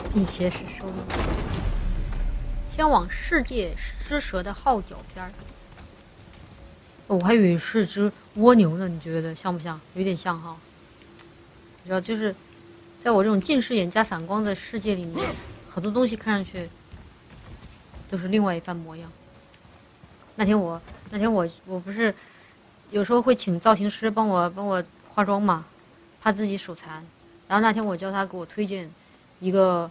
并且是收音。前往世界狮蛇的号角片儿。我还以为是只蜗牛呢，你觉得像不像？有点像哈。你知道，就是在我这种近视眼加散光的世界里面，很多东西看上去都是另外一番模样。那天我不是有时候会请造型师帮我化妆嘛，怕自己手残。然后那天我叫他给我推荐一个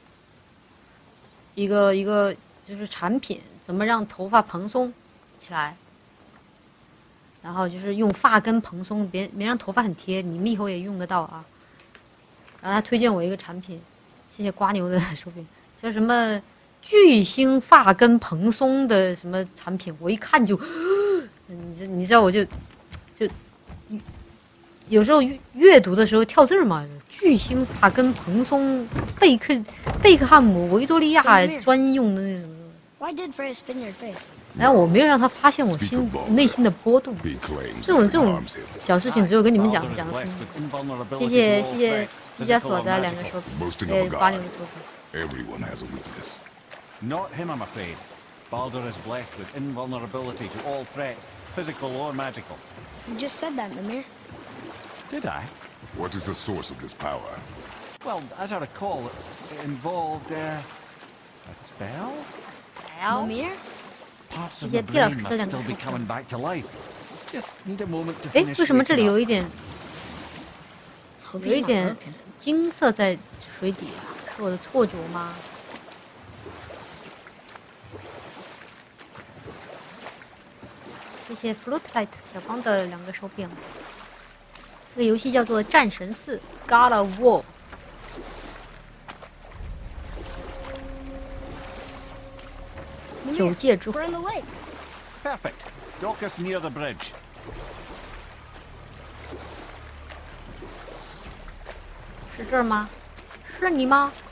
就是产品，怎么让头发蓬松起来。然后就是用发根蓬松，别让头发很贴，你们以后也用得到啊。然后他推荐我一个产品，谢谢瓜牛的手柄，叫什么巨星发根蓬松的什么产品，我一看就，你知道我就有时候阅读的时候跳字儿嘛，巨星发根蓬松贝克汉姆维多利亚专用的那什么。 Why did Freya spin your face? 然后我没有让他发现我内心的波动，这种小事情只有跟你们讲的通。谢谢毕加索的2个手柄，80的手柄。 Not him, I'm afraid. Baldur is blessed with invulnerability to all threats, physical or magical. You just said that, Mimir. Did I? What is the source of this power? Well, as I recall, it involved a spell? Mimir? Parts of the brain must still be coming back to life. Just need a moment to finish. 为什么这里有一点金色在水底啊？是我的错觉吗？谢谢 Floodlight 小光的2个手柄。这个游戏叫做《战神4 God of War》。9界之火。 Perfect. Dock us near the bridge. 是这儿吗？是你吗？